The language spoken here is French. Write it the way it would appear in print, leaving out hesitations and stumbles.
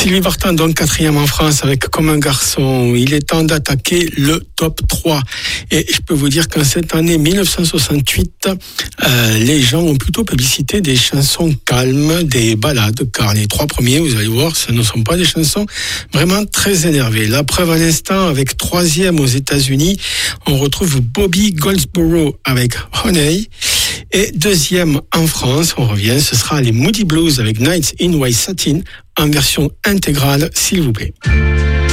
Sylvie Vartan, donc 4e en France avec Comme un garçon. Il est temps d'attaquer le top 3. Et je peux vous dire qu'en cette année 1968, les gens ont plutôt publicité des chansons calmes, des ballades, car les 3 premiers, vous allez voir, ce ne sont pas des chansons vraiment très énervées. La preuve à l'instant, avec 3e aux États-Unis, on retrouve Bobby Goldsboro avec Honey. Et 2e en France, on revient, ce sera les Moody Blues avec Nights in White Satin en version intégrale, s'il vous plaît.